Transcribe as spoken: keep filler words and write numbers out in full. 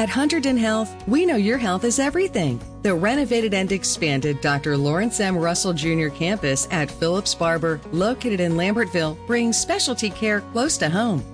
At Hunterdon Health, we know your health is everything. The renovated and expanded Doctor Lawrence M. Russell Junior campus at Phillips Barber, located in Lambertville, brings specialty care close to home.